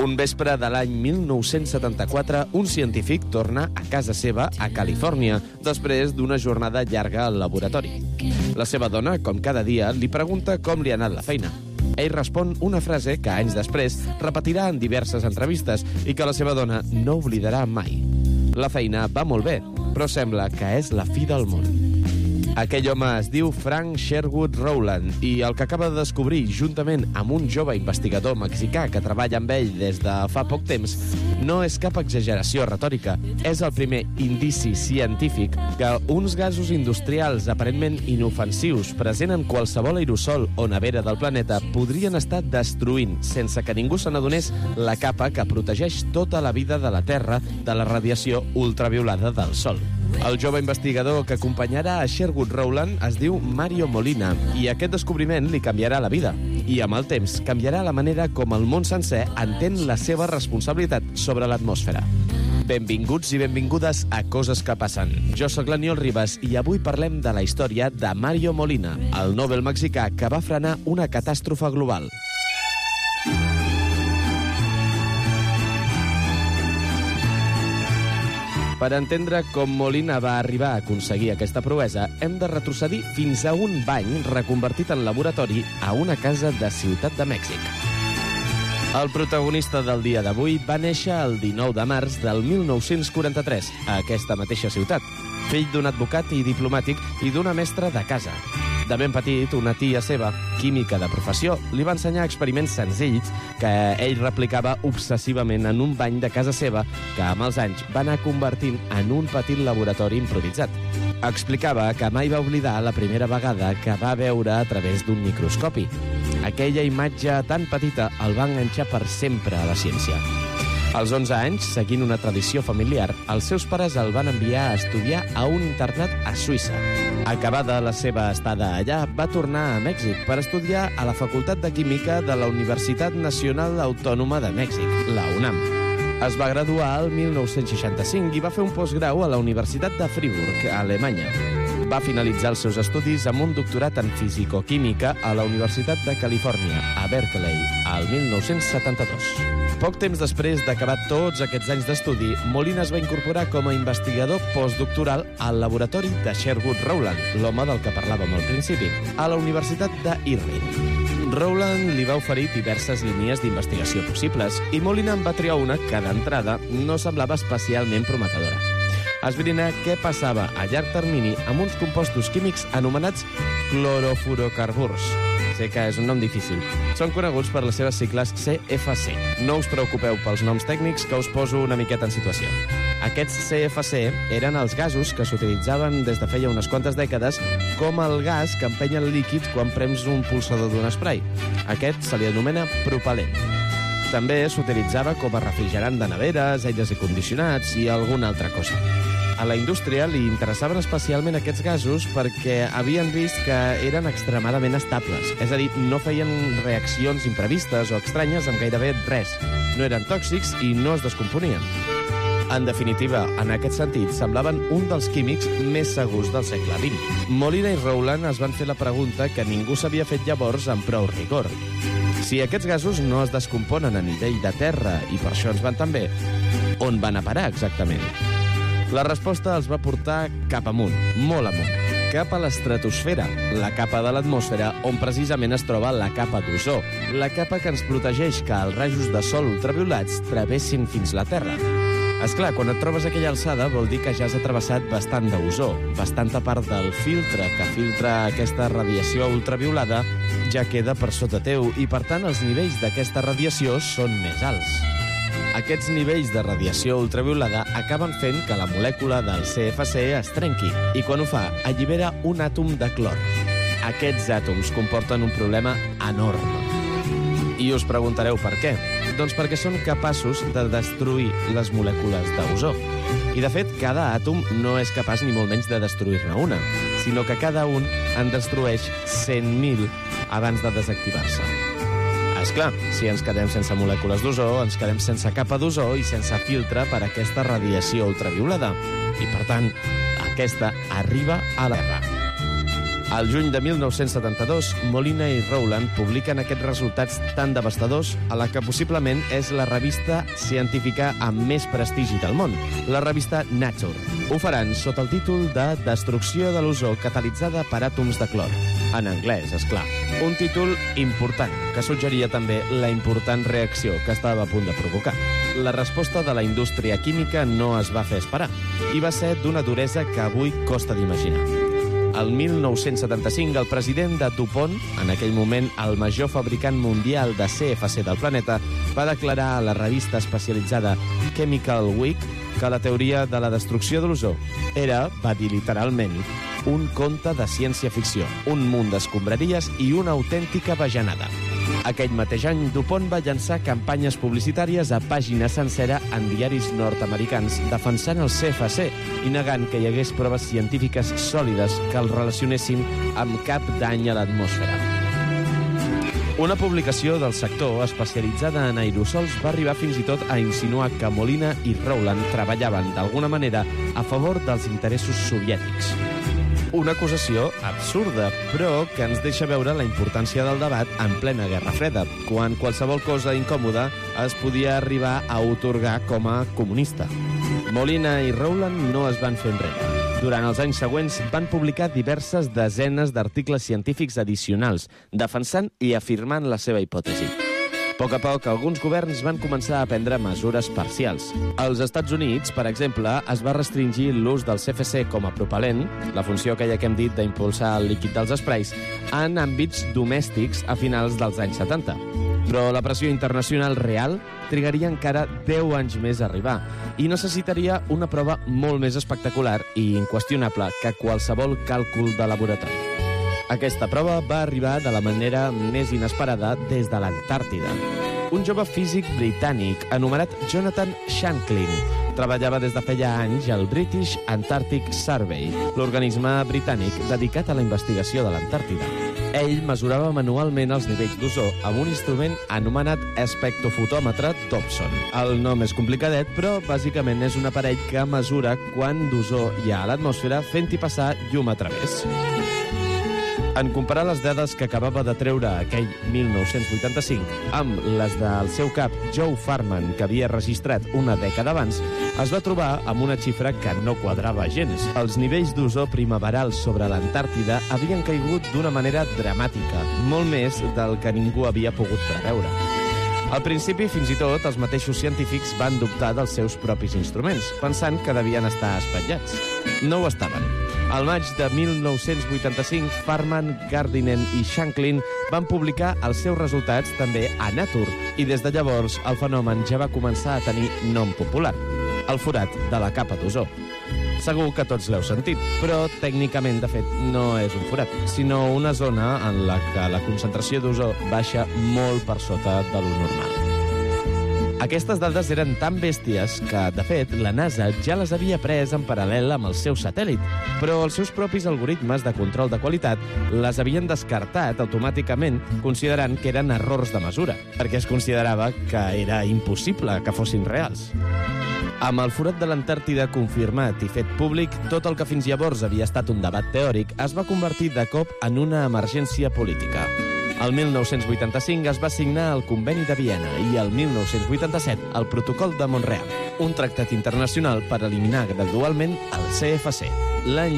Un vespre de l'any 1974, un científic torna a casa seva a Califòrnia, després d'una jornada llarga al laboratori. La seva dona, com cada dia, li pregunta com li ha anat la feina. Ell respon una frase que anys després repetirà en diverses entrevistes i que la seva dona no oblidarà mai. La feina va molt bé, però sembla que és la fi del món. Aquell home es diu Frank Sherwood Rowland i el que acaba de descobrir, juntament amb un jove investigador mexicà que treballa amb ell des de fa poc temps, no és cap exageració retòrica. És el primer indici científic que uns gasos industrials aparentment inofensius present en qualsevol aerosol o nevera del planeta podrien estar destruint, sense que ningú se n'adonés, la capa que protegeix tota la vida de la Terra de la radiació ultraviolada del Sol. El jove investigador que acompanyarà a Sherwood Rowland es diu Mario Molina i aquest descobriment li canviarà la vida. I amb el temps canviarà la manera com el món sencer entén la seva responsabilitat sobre l'atmosfera. Benvinguts i benvingudes a Coses que passen. Jo sóc l'Aniol Ribas i avui parlem de la història de Mario Molina, el Nobel mexicà que va frenar una catàstrofe global. Per entendre com Molina va arribar a aconseguir aquesta proesa, hem de retrocedir fins a un bany reconvertit en laboratori a una casa de Ciutat de Mèxic. El protagonista del dia d'avui va néixer el 19 de març del 1943 a aquesta mateixa ciutat, fill d'un advocat i diplomàtic i d'una mestra de casa. De ben petit, una tia seva, química de professió, li va ensenyar experiments senzills que ell replicava obsessivament en un bany de casa seva que amb els anys va anar convertint en un petit laboratori improvisat. Explicava que mai va oblidar la primera vegada que va veure a través d'un microscopi. Aquella imatge tan petita el va enganxar per sempre a la ciència. Als 11 anys, seguint una tradició familiar, els seus pares el van enviar a estudiar a un internat a Suïssa. Acabada la seva estada allà, va tornar a Mèxic per estudiar a la Facultat de Química de la Universitat Nacional Autònoma de Mèxic, la UNAM. Es va graduar el 1965 i va fer un postgrau a la Universitat de Friburg, a Alemanya. Va finalitzar els seus estudis amb un doctorat en fisicoquímica a la Universitat de Califòrnia, a Berkeley, al 1972. Poc temps després d'acabar tots aquests anys d'estudi, Molina es va incorporar com a investigador postdoctoral al laboratori de Sherwood Rowland, l'home del que parlàvem al principi, a la Universitat d'Irvine. Rowland li va oferir diverses línies d'investigació possibles i Molina en va triar una que, d'entrada, no semblava especialment prometedora. Esbrinar què passava a llarg termini amb uns compostos químics anomenats clorofurocarburs. Sé que és un nom difícil. Són coneguts per les seves sigles CFC. No us preocupeu pels noms tècnics, que us poso una miqueta en situació. Aquests CFC eren els gasos que s'utilitzaven des de feia unes quantes dècades com el gas que empenya el líquid quan prems un pulsador d'un esprai. Aquest se li anomena propel·lent. També s'utilitzava com a refrigerant de neveres, aires condicionats i alguna altra cosa. A la indústria li interessaven especialment aquests gasos perquè havien vist que eren extremadament estables, és a dir, no feien reaccions imprevistes o estranyes amb gairebé res. No eren tòxics i no es descomponien. En definitiva, en aquest sentit, semblaven un dels químics més segurs del segle XX. Molina i Rowland es van fer la pregunta que ningú s'havia fet llavors amb prou rigor. Si aquests gasos no es descomponen a nivell de terra i per això ens van tan bé, on van a parar exactament? La resposta els va portar cap amunt, molt amunt, cap a l'estratosfera, la capa de l'atmosfera on precisament es troba la capa d'ozó, la capa que ens protegeix que els rajos de sol ultraviolats travessin fins la Terra. Esclar, quan et trobes a aquella alçada vol dir que ja has travessat bastant d'ozó, bastanta part del filtre que filtra aquesta radiació ultraviolada ja queda per sota teu i, per tant, els nivells d'aquesta radiació són més alts. Aquests nivells de radiació ultraviolada acaben fent que la molècula del CFC es trenqui i, quan ho fa, allibera un àtom de clor. Aquests àtoms comporten un problema enorme. I us preguntareu per què? Doncs perquè són capaços de destruir les molècules d'ozó. I, de fet, cada àtom no és capaç ni molt menys de destruir-ne una, sinó que cada un en destrueix 100.000 abans de desactivar-se. Esclar, si ens quedem sense molècules d'ozó, ens quedem sense capa d'ozó i sense filtre per aquesta radiació ultraviolada. I, per tant, aquesta arriba a la Terra. Al juny de 1972, Molina i Rowland publiquen aquests resultats tan devastadors a la que possiblement és la revista científica amb més prestigi del món, la revista Nature. Ho faran sota el títol de Destrucció de l'ozó catalitzada per àtoms de clor. En anglès, és clar. Un títol important, que suggeria també la important reacció que estava a punt de provocar. La resposta de la indústria química no es va fer esperar i va ser d'una duresa que avui costa d'imaginar. El 1975, el president de DuPont, en aquell moment el major fabricant mundial de CFC del planeta, va declarar a la revista especialitzada Chemical Week que la teoria de la destrucció de l'ozó era, va dir literalment, un conte de ciència-ficció, un munt d'escombraries i una autèntica bajanada. Aquell mateix any, DuPont va llançar campanyes publicitàries a pàgina sencera en diaris nord-americans defensant el CFC i negant que hi hagués proves científiques sòlides que el relacionessin amb cap dany a l'atmosfera. Una publicació del sector especialitzada en aerosols va arribar fins i tot a insinuar que Molina i Rowland treballaven d'alguna manera a favor dels interessos soviètics. Una acusació absurda, però que ens deixa veure la importància del debat en plena Guerra Freda, quan qualsevol cosa incòmoda es podia arribar a otorgar com a comunista. Molina i Rowland no es van fer enrere. Durant els anys següents van publicar diverses desenes d'articles científics addicionals, defensant i afirmant la seva hipòtesi. A poc a poc, alguns governs van començar a prendre mesures parcials. Als Estats Units, per exemple, es va restringir l'ús del CFC com a propel·lent, la funció aquella que hem dit d'impulsar el líquid dels esprais, en àmbits domèstics a finals dels anys 70. Però la pressió internacional real trigaria encara 10 anys més a arribar i necessitaria una prova molt més espectacular i inqüestionable que qualsevol càlcul de laboratori. Aquesta prova va arribar de la manera més inesperada des de l'Antàrtida. Un jove físic britànic anomenat Jonathan Shanklin treballava des de feia anys al British Antarctic Survey, l'organisme britànic dedicat a la investigació de l'Antàrtida. Ell mesurava manualment els nivells d'ozó amb un instrument anomenat espectrofotòmetre Dobson. El nom és complicadet, però bàsicament és un aparell que mesura quant d'ozó hi ha a l'atmosfera fent-hi passar llum a través. En comparar les dades que acabava de treure aquell 1985 amb les del seu cap Joe Farman, que havia registrat una dècada abans, es va trobar amb una xifra que no quadrava gens. Els nivells d'ozó primaveral sobre l'Antàrtida havien caigut d'una manera dramàtica, molt més del que ningú havia pogut preveure. Al principi, fins i tot, els mateixos científics van dubtar dels seus propis instruments, pensant que devien estar espatllats. No ho estaven. Al maig de 1985, Farman, Gardiner i Shanklin van publicar els seus resultats també a Nature, i des de llavors el fenomen ja va començar a tenir nom popular, el forat de la capa d'ozó. Segur que tots l'heu sentit, però tècnicament, de fet, no és un forat, sinó una zona en la que la concentració d'ozó baixa molt per sota de lo normal. Aquestes dades eren tan bèsties que, de fet, la NASA ja les havia pres en paral·lel amb el seu satèl·lit, però els seus propis algoritmes de control de qualitat les havien descartat automàticament, considerant que eren errors de mesura, perquè es considerava que era impossible que fossin reals. Amb el forat de l'Antàrtida confirmat i fet públic, tot el que fins llavors havia estat un debat teòric es va convertir de cop en una emergència política. El 1985 es va signar el Conveni de Viena i el 1987 el Protocol de Montreal, un tractat internacional per eliminar gradualment el CFC. L'any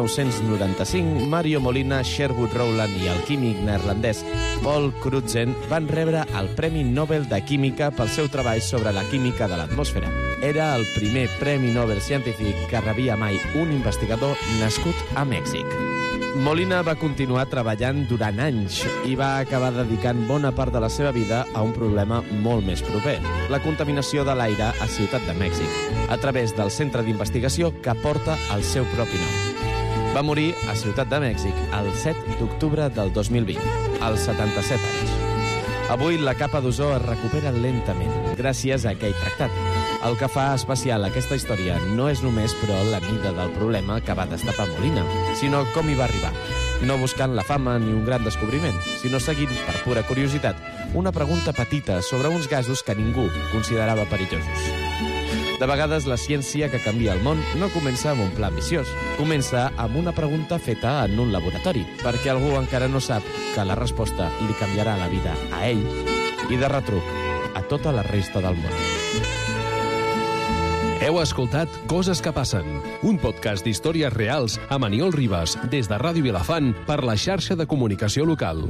1995, Mario Molina, Sherwood Rowland i el químic neerlandès Paul Crutzen van rebre el Premi Nobel de Química pel seu treball sobre la química de l'atmosfera. Era el primer Premi Nobel científic que rebia mai un investigador nascut a Mèxic. Molina va continuar treballant durant anys i va acabar dedicant bona part de la seva vida a un problema molt més proper, la contaminació de l'aire a Ciutat de Mèxic, a través del centre d'investigació que porta el seu propi nom. Va morir a Ciutat de Mèxic el 7 d'octubre del 2020, als 77 anys. Avui la capa d'ozó es recupera lentament, gràcies a aquell tractat. El que fa especial aquesta història no és només, però, la mida del problema que va destapar Molina, sinó com hi va arribar. No buscant la fama ni un gran descobriment, sinó seguint, per pura curiositat, una pregunta petita sobre uns gasos que ningú considerava perillosos. De vegades, la ciència que canvia el món no comença amb un pla ambiciós. Comença amb una pregunta feta en un laboratori, perquè algú encara no sap que la resposta li canviarà la vida a ell i de retruc a tota la resta del món. Heu escoltat Coses que passen, un podcast d'històries reals amb Aniol Ribas des de Ràdio Vilafant per la xarxa de comunicació local.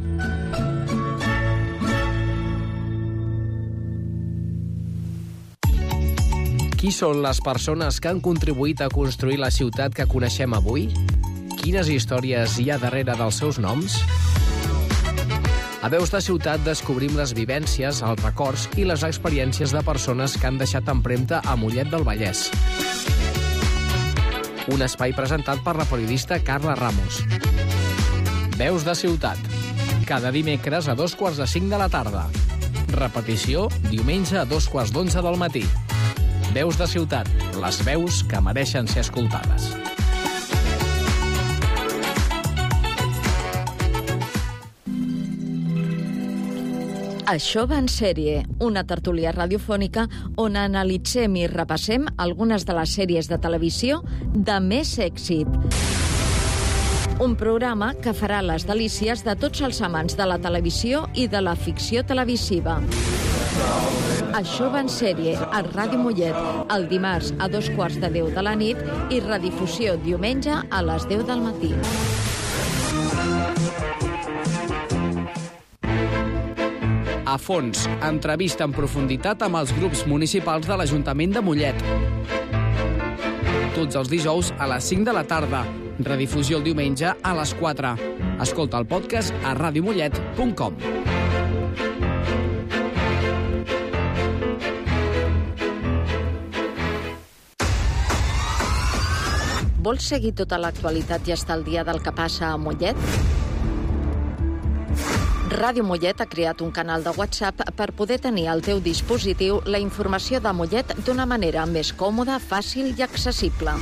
Qui són les persones que han contribuït a construir la ciutat que coneixem avui? Quines històries hi ha darrere dels seus noms? A Veus de Ciutat descobrim les vivències, els records i les experiències de persones que han deixat empremta a Mollet del Vallès. Un espai presentat per la periodista Carla Ramos. Veus de Ciutat. Cada dimecres a 2:45 de la tarda. Repetició diumenge a 2:11 del matí. Veus de Ciutat, les veus que mereixen ser escoltades. Això va en sèrie, una tertúlia radiofònica on analitzem i repassem algunes de les sèries de televisió de més èxit. Un programa que farà les delícies de tots els amants de la televisió i de la ficció televisiva. Això va en sèrie, a Ràdio Mollet, el dimarts a 2:15 de la nit i redifusió diumenge a les 10 del matí. A fons, entrevista en profunditat amb els grups municipals de l'Ajuntament de Mollet. Tots els dijous a les 5 de la tarda. Redifusió el diumenge a les 4. Escolta el podcast a radiomollet.com. Vols seguir tota l'actualitat i estar al dia del que passa a Mollet? Ràdio Mollet ha creat un canal de WhatsApp per poder tenir al teu dispositiu la informació de Mollet d'una manera més còmoda, fàcil i accessible.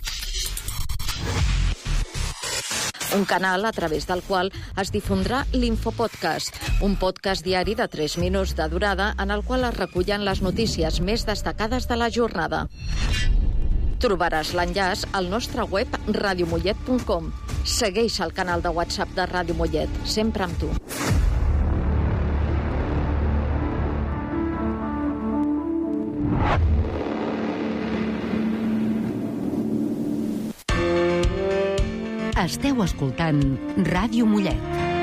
Un canal a través del qual es difondrà l'Infopodcast, un podcast diari de 3 minuts de durada en el qual es recullen les notícies més destacades de la jornada. Trobaràs l'enllaç al nostre web radiomollet.com. Segueix el canal de WhatsApp de Ràdio Mollet, sempre amb tu. Esteu escoltant Ràdio Mollet.